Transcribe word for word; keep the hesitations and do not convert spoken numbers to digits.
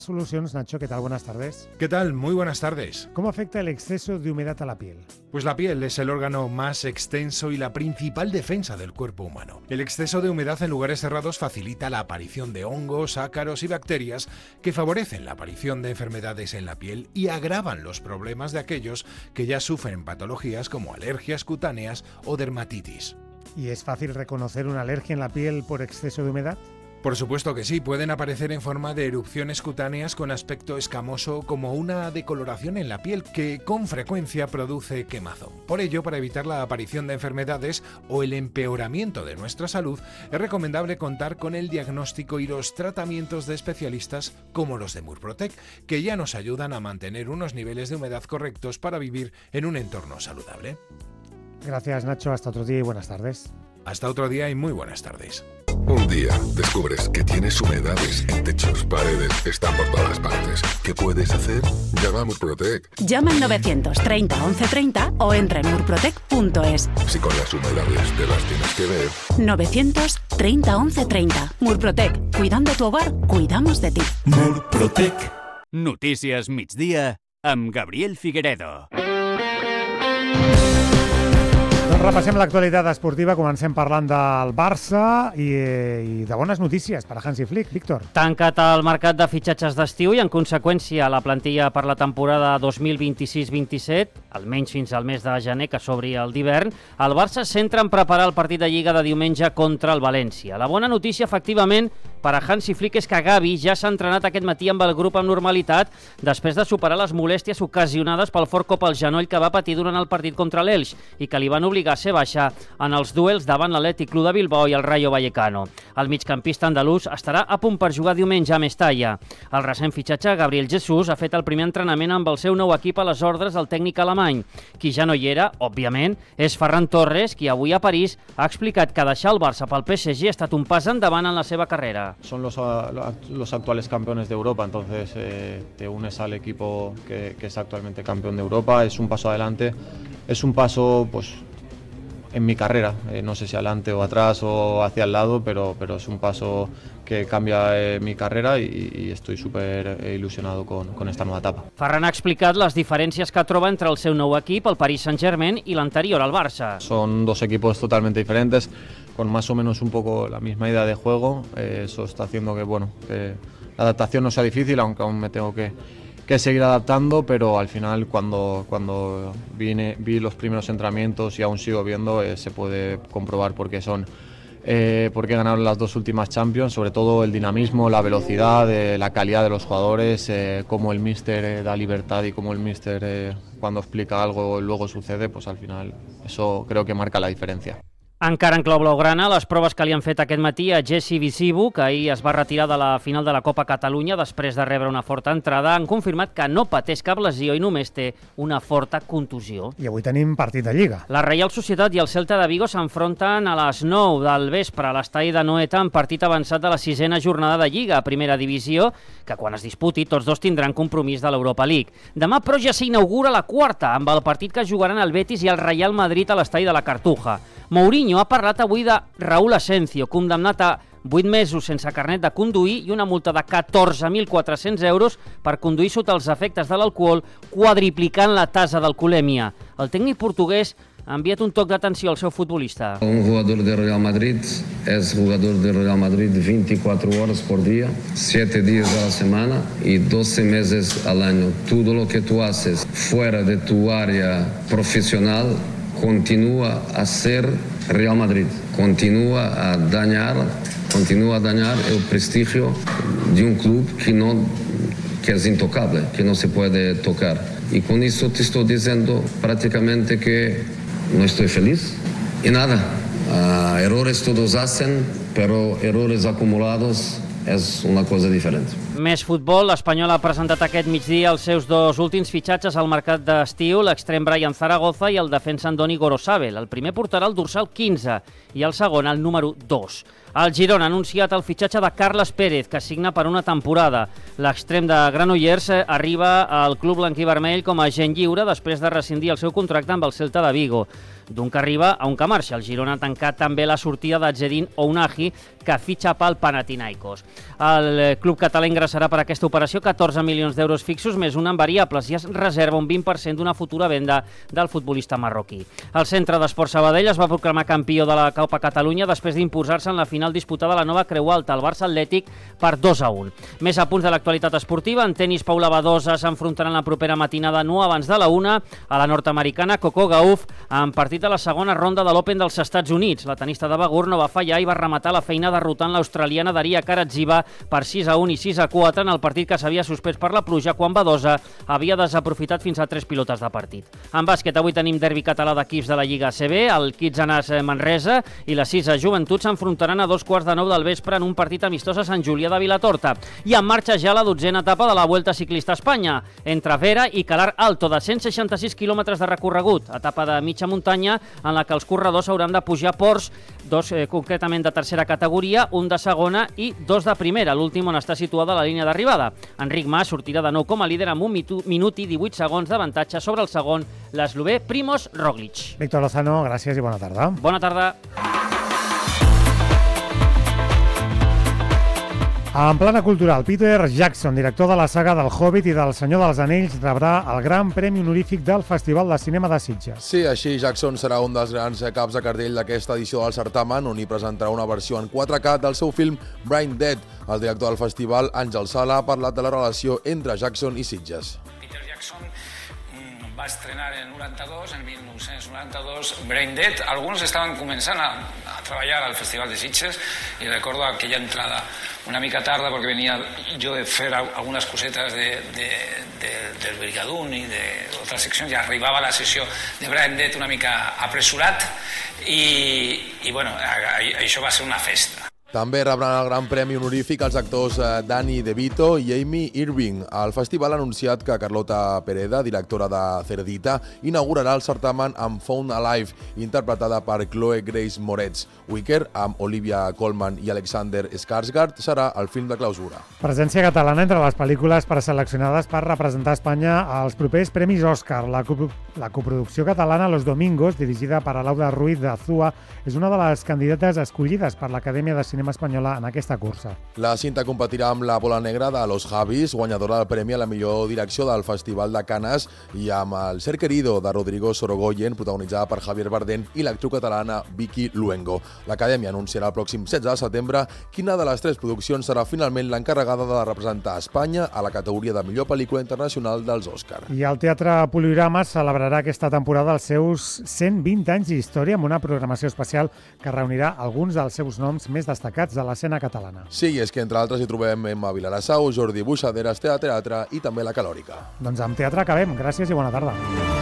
Soluciones, Nacho, ¿qué tal? Buenas tardes. ¿Qué tal? Muy buenas tardes. ¿Cómo afecta el exceso de humedad a la piel? Pues la piel es el órgano más extenso y la principal defensa del cuerpo humano. El exceso de humedad en lugares cerrados facilita la aparición de hongos, ácaros y bacterias que favorecen la aparición de enfermedades en la piel y agravan los problemas de aquellos que ya sufren patologías como alergias cutáneas o dermatitis. ¿Y es fácil reconocer una alergia en la piel por exceso de humedad? Por supuesto que sí, pueden aparecer en forma de erupciones cutáneas con aspecto escamoso como una decoloración en la piel que con frecuencia produce quemazón. Por ello, para evitar la aparición de enfermedades o el empeoramiento de nuestra salud, es recomendable contar con el diagnóstico y los tratamientos de especialistas como los de Murprotec, que ya nos ayudan a mantener unos niveles de humedad correctos para vivir en un entorno saludable. Gracias, Nacho. Hasta otro día y buenas tardes. Hasta otro día y muy buenas tardes. Un día descubres que tienes humedades en techos, paredes, están por todas partes. ¿Qué puedes hacer? Llama a Murprotec. Llama al novecientos treinta once treinta o entra en murprotec punto es. Si con las humedades te las tienes que ver. novecientos treinta once treinta. Murprotec. Cuidando tu hogar, cuidamos de ti. Murprotec. Notícies migdia amb Gabriel Figueredo. Doncs repassem l'actualitat esportiva, comencem parlant del Barça i, i de bones notícies per a Hansi Flick. Víctor. Tancat el mercat de fitxatges d'estiu i, en conseqüència, la plantilla per la temporada dos mil vint-i-sis vint-i-set, almenys fins al mes de gener, que s'obri el d'hivern, el Barça es centra en preparar el partit de Lliga de diumenge contra el València. La bona notícia, efectivament, per a Hansi Flick és que Gavi ja s'ha entrenat aquest matí amb el grup amb normalitat després de superar les molèsties ocasionades pel fort cop al genoll que va patir durant el partit contra l'Elx i que li van obligar a ser baixa en els duels davant l'Atlètic Club de Bilbao i el Rayo Vallecano. El migcampista andalús estarà a punt per jugar diumenge a Mestalla. El recent fitxatge, Gabriel Jesus, ha fet el primer entrenament amb el seu nou equip a les ordres del tècnic alemany. Qui ja no hi era, òbviament, és Ferran Torres, qui avui a París ha explicat que deixar el Barça pel P S G ha estat un pas endavant en la seva carrera. Son los, los actuales campeones de Europa, entonces eh, te unes al equipo que, que es actualmente campeón de Europa, es un paso adelante, es un paso pues en mi carrera, eh, no sé si adelante o atrás o hacia el lado, pero, pero es un paso que cambia eh, mi carrera y, y estoy súper eh, ilusionado con, con esta nueva etapa. Ferran ha explicat les diferències que troba entre el seu nou equip, el Paris Saint-Germain, i l'anterior, el Barça. Son dos equipos totalmente diferentes, con más o menos un poco la misma idea de juego, eh, eso está haciendo que, bueno, que la adaptación no sea difícil, aunque aún me tengo que, que seguir adaptando, pero al final cuando, cuando vine, vi los primeros entrenamientos y aún sigo viendo, eh, se puede comprobar por qué son, eh, por qué ganaron las dos últimas Champions, sobre todo el dinamismo, la velocidad, eh, la calidad de los jugadores, eh, cómo el míster eh, da libertad y cómo el míster eh, cuando explica algo luego sucede, pues al final eso creo que marca la diferencia. Encara en clau blaugrana, les proves que li han fet aquest matí a Jesse Visibu, que ahir es va retirar de la final de la Copa Catalunya després de rebre una forta entrada, han confirmat que no pateix cap lesió i només té una forta contusió. I avui tenim partit de Lliga. La Reial Societat i el Celta de Vigo s'enfronten a les nou del vespre a l'estadi de Noeta en partit avançat de la sisena jornada de Lliga a Primera Divisió, que quan es disputi tots dos tindran compromís de l'Europa League. Demà, però, ja s'inaugura la quarta, amb el partit que jugaran el Betis i el Real Madrid a l'estadi de la Cartuja. Mourinho ha parlat avui de Raúl Asencio, condemnat a vuit mesos sense carnet de conduir i una multa de catorze mil quatre-cents euros per conduir sota els efectes de l'alcohol, quadriplicant la tasa d'alcoholèmia. El tècnic portuguès ha enviat un toc d'atenció al seu futbolista. Un jugador de Real Madrid es jugador de Real Madrid veinticuatro horas por día, siete días a la semana y doce meses al año. Todo lo que tú haces fuera de tu área profesional continúa a ser Real Madrid, continúa a dañar, continúa a dañar el prestigio de un club que no, que es intocable, que no se puede tocar. Y con eso te estoy diciendo prácticamente que no estoy feliz y nada. Uh, errores todos hacen, pero errores acumulados és una cosa diferent. Més futbol, l'Espanyol ha presentat aquest migdia els seus dos últims fitxatges al mercat d'estiu, l'extrem Brian Zaragoza i el defensa Andoni Gorosabel. El primer portarà el dorsal quinze i el segon el número dos. El Girona ha anunciat el fitxatge de Carles Pérez, que signa per una temporada. L'extrem de Granollers arriba al club blanquivermell com a agent lliure després de rescindir el seu contracte amb el Celta de Vigo. d'un que arriba a un que marxa. El Girona ha tancat també la sortida de Zedin Ounahi, que fitxa pel Panathinaikos. El club català ingressarà per aquesta operació catorze milions d'euros fixos més un en variables i es reserva un vint per cent d'una futura venda del futbolista marroquí. El Centre d'Esport Sabadell es va proclamar campió de la Copa Catalunya després d'imposar-se en la final disputada a la nova Creu Alta, el Barça Atlètic, per dos a un. Més a punts de l'actualitat esportiva. En tenis, Paula Badosa s'enfrontaran la propera matinada no abans de la una a la nord-americana Coco Gauff en partit de la segona ronda de l'Open dels Estats Units. La tenista de Begur no va fallar i va rematar la feina derrotant l'australiana Daria Karatziva per sis a un i sis a quatre en el partit que s'havia suspès per la pluja quan Badosa havia desaprofitat fins a tres pilotes de partit. En bàsquet, avui tenim derbi català d'equips de la Lliga A C B. El Kitsanas Manresa i la Sisa Joventut s'enfrontaran a dos quarts de nou del vespre en un partit amistós a Sant Julià de Vilatorta. I en marxa ja la dotzena etapa de la Vuelta Ciclista a Espanya, entre Vera i Calar Alto, de cent seixanta-sis quilòmetres de recorregut, etapa de mitja muntanya en la que els corredors hauran de pujar ports, dos eh, concretament de tercera categoria, un de segona i dos de primera, l'últim on està situada la línia d'arribada. Enric Mas sortirà de nou com a líder amb un minut i divuit segons d'avantatge sobre el segon, l'eslovè Primož Roglič. Víctor Lozano, gràcies i bona tarda. Bona tarda. En plana cultural, Peter Jackson, director de la saga del Hobbit i del Senyor dels Anells, rebrà el Gran Premi Honorífic del Festival de Cinema de Sitges. Sí, així Jackson serà un dels grans caps de cartell d'aquesta edició del certamen, on hi presentarà una versió en quatre K del seu film Brain Dead. El director del festival, Àngel Sala, ha parlat de la relació entre Jackson i Sitges. Peter Jackson va estrenar en noranta-dos, en mil nou-cents noranta-dos, Brain Dead. Alguns estaven començant a, a treballar al Festival de Sitges i recordo aquella entrada una mica tarda perquè venia jo de fer algunes cosetes de, de, de, del Brigadún i d'altres seccions i arribava a la sessió de Brain Dead una mica apressurat i, i bueno, això va ser una festa. També rebran el Gran Premi Honorífic els actors Danny DeVito i Amy Irving. El festival ha anunciat que Carlota Pereda, directora de Cerdita, inaugurarà el certamen amb Found Alive, interpretada per Chloe Grace Moretz. Wicker, amb Olivia Colman i Alexander Skarsgård, serà el film de clausura. Presència catalana entre les pel·lícules preseleccionades per representar Espanya als propers Premis Òscar. La, la coproducció catalana Los Domingos, dirigida per Laura Ruiz de Azúa, és una de les candidates escollides per l'Acadèmia de Cinema Espanyola en aquesta cursa. La cinta competirà amb La bola negra de Los Javis, guanyadora del premi a la millor direcció del Festival de Canes, i amb El ser querido de Rodrigo Sorogoyen, protagonitzada per Javier Bardem i l'actriu catalana Vicky Luengo. L'Acadèmia anunciarà el pròxim setze de setembre quina de les tres produccions serà finalment l'encarregada de representar Espanya a la categoria de millor pel·lícula internacional dels Òscar. I el Teatre Poliorama celebrarà aquesta temporada els seus cent vint anys d'història amb una programació especial que reunirà alguns dels seus noms més destacats de l'escena catalana. Sí, és que entre altres hi trobem Emma Vilarassau, Jordi Buixaderas, Teatre Teatre i també La Calòrica. Doncs amb teatre acabem. Gràcies i bona tarda.